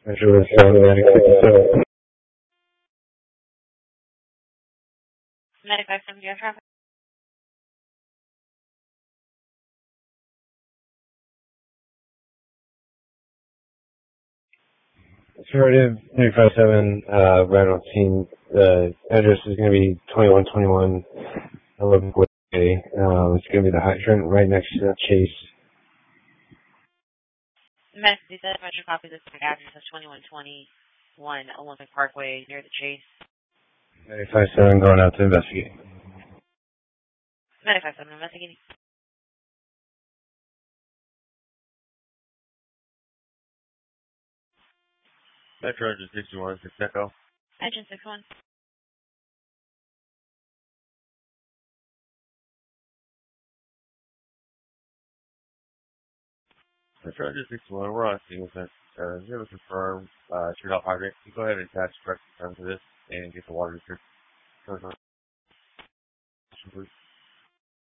Metro was Atlantic 57. 9570 traffic. Conservative 357, right on scene. The address is going to be 2121 11th Way. It's going to be the hydrant right next to the Chase. Message said Metro copy this address of 2121 Olympic Parkway near the Chase. 957 going out to investigate. 9570 investigating. Metro Engine 61, 6 Echo. Engine 61. Metro Engine 61, we're on scene with zero confirmed, turned off hydrant. You go ahead and attach correct terms to this and get the water restriction. Please.